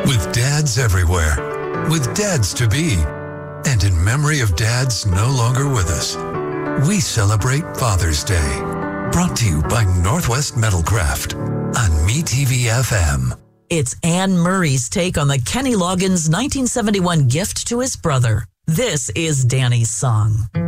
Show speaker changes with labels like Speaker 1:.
Speaker 1: With dads everywhere, with dads to be, and in memory of dads no longer with us, we celebrate Father's Day. Brought to you by Northwest Metalcraft on MeTV FM.
Speaker 2: It's Anne Murray's take on the Kenny Loggins 1971 gift to his brother. This is Danny's song.